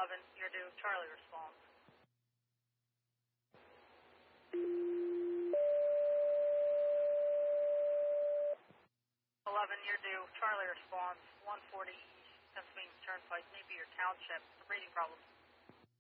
11, you're due. Charlie responds. 11, you're due. Charlie responds. 140 East Pennsylvania Turnpike, maybe your township. Reading problem.